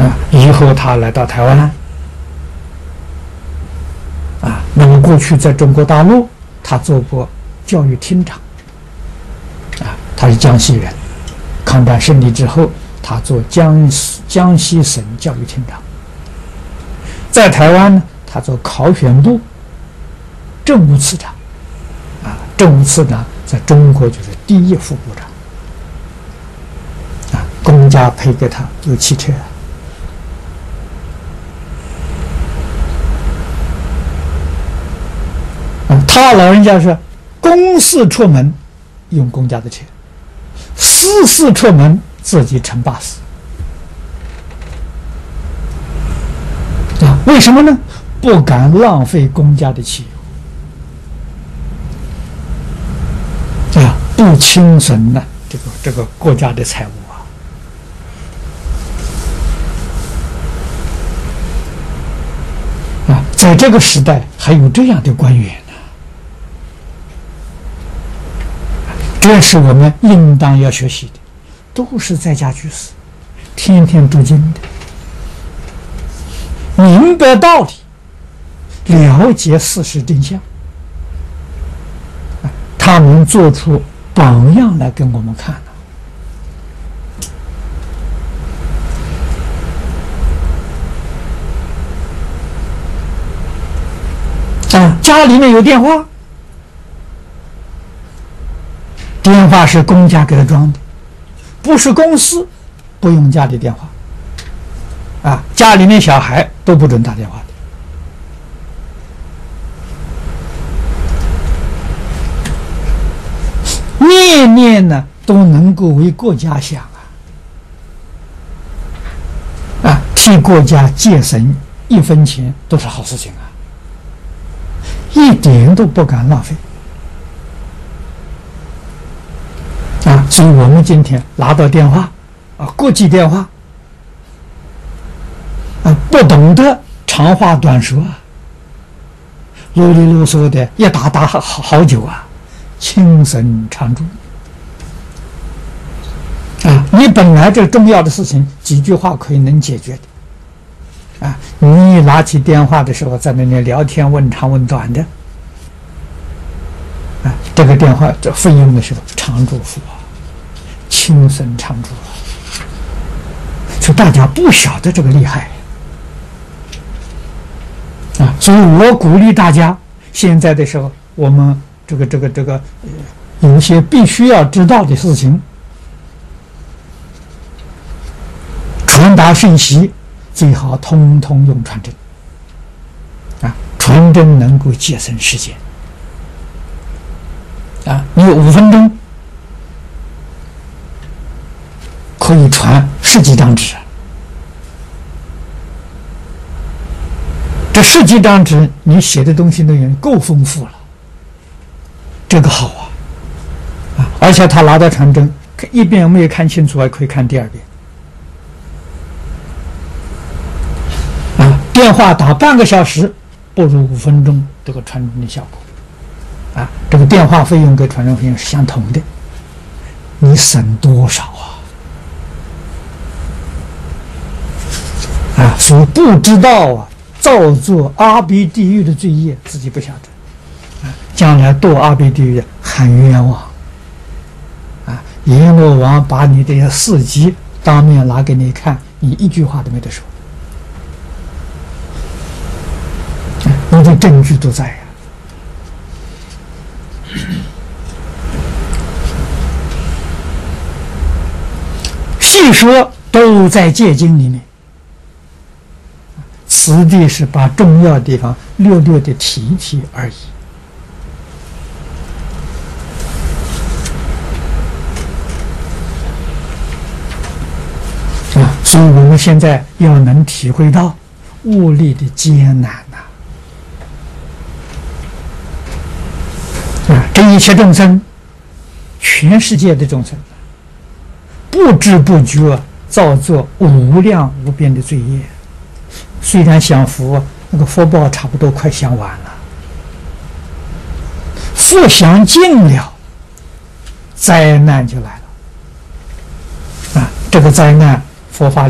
以后他来到台湾，那么过去在中国大陆，他做过教育厅长，他是江西人。抗战胜利之后，他做江西省教育厅长。在台湾呢，他做考选部政务次长，政务次长在中国就是第一副部长，公家配给他有汽车。他老人家是公事出门用公家的车，私事出门自己乘巴士。为什么呢？不敢浪费公家的汽油，不侵损呢这个国家的财物在这个时代还有这样的官员呢，这是我们应当要学习的，都是在家居士，天天读经的，明白道理，了解事实真相，他们做出榜样来跟我们看了。家里面有电话，电话是公家给他装的，不是公司不用家里电话，家里面小孩都不准打电话的，念念呢都能够为国家想替国家节省1分钱都是好事情一点都不敢浪费所以我们今天拿到电话国际电话不懂得长话短说啰里啰嗦的一打好久轻声长住你本来这重要的事情几句话可以能解决的你一拿起电话的时候在那里聊天问长问短的这个电话这费用的时候长住付轻声长住所以大家不晓得这个厉害所以我鼓励大家现在的时候我们这个有些必须要知道的事情传达讯息最好通通用传真传真能够节省时间你有5分钟可以传10几张纸这10几张纸你写的东西内容够丰富了这个好而且他拿到传真一遍没有看清楚还可以看第2遍电话打半个小时不如5分钟这个传真的效果这个电话费用跟传真费用是相同的你省多少所以不知道造作阿鼻地狱的罪业自己不晓得将来堕阿鼻地狱很冤枉阎罗王把你的事迹当面拿给你看你一句话都没得说你的证据都在细说都在戒经里面此地是把重要的地方略略的提一提而已所以我们现在要能体会到物力的艰难这一切众生全世界的众生不知不觉造作无量无边的罪业虽然享福那个福报差不多快享完了福享尽了灾难就来了这个灾难佛法